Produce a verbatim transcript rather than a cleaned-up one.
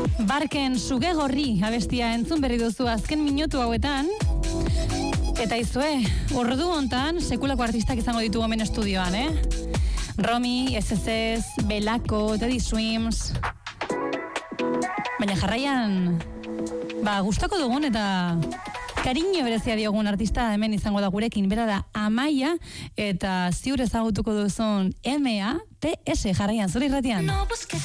Barken suge gorri abestia entzun berri duzu azken minutu hauetan. Eta izue, ordu hontan sekulako artistak izango ditugu hemen estudioan, eh? Romy, S S S, Belako, Teddy Swims. Baina jarraian, ba, gustako dugun eta kariño berezia diogun artista hemen izango da gurekin, bera da Amaia, eta ziur ezagutuko duzun M A P S jarraian, zure irratian.